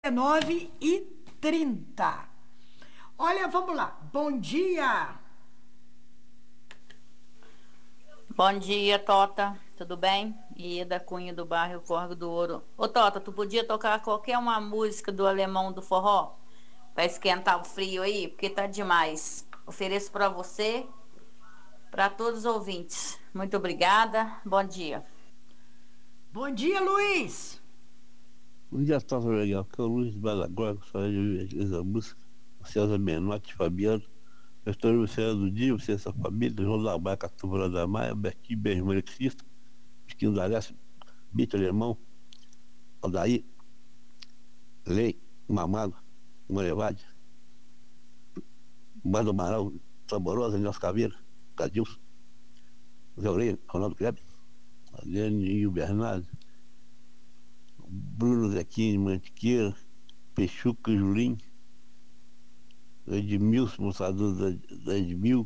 19h30. Olha, vamos lá. Bom dia. Bom dia, Tota. Tudo bem? Ieda Cunha do bairro Córrego do Ouro. Ô, Tota, tu podia tocar qualquer uma música do Alemão do Forró para esquentar o frio aí, porque tá demais. Ofereço para você, para todos os ouvintes. Muito obrigada. Bom dia. Bom dia, Luiz. Um dia estava legal, que é o Luiz Balagora, que só a música, o César Menotti, Fabiano, a história do César do Dia, você e sua família, João da Baia, Catubra da Maia, Betinho, Beijo, Marexista, Esquino da Leste, Bito Alemão, Aldair, Lei, Mamado, Morevade, Bando Amaral, Saborosa, Nelson Caveira, Cadilson, Zé Orelha, Ronaldo Kleber, Adriano Bernardo, Bruno Zequinho, Mantiqueira, Peixuca, Julinho, Edmilson, moçador da Edmil,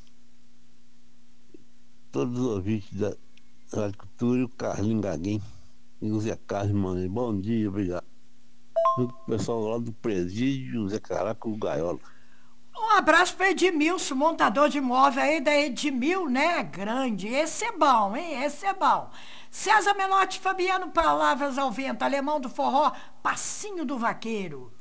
todos os ouvintes da Rádio Cultura e o Carlinho Gaguinho e o Zé Carlos, mano. Bom dia, obrigado. O pessoal lá do presídio, Zé Caraca, o Gaiola. Um abraço para Edmilson, montador de imóvel aí da Edmil, né? Grande. Esse é bom, hein? Esse é bom. César Menotti, Fabiano, palavras ao vento. Alemão do Forró, Passinho do Vaqueiro.